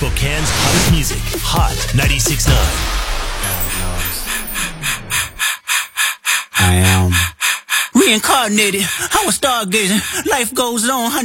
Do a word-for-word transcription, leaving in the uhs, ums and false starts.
Spokane's hottest music. Hot ninety-six point nine. I am reincarnated. I was stargazing. Life goes on.